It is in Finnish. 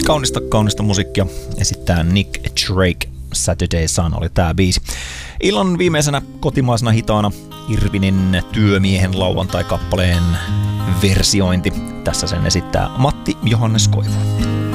Kaunista musiikkia esittää Nick Drake. Saturday Sun oli tää biisi. Illan viimeisenä kotimaisena hitaana Irvinin Työmiehen lauantai-kappaleen versiointi. Tässä sen esittää Matti Johannes Koivu.